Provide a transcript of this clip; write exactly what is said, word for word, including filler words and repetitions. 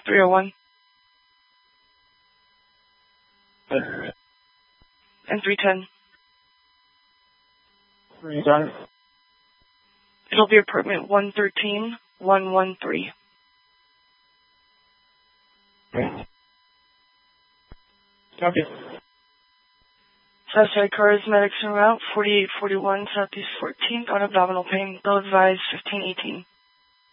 three oh one. And three ten. three ten. It'll be apartment one thirteen, one one three. Copy. Southside cars, medics en route, forty-eight forty-one, Southeast fourteenth, on abdominal pain. Bill advised fifteen eighteen.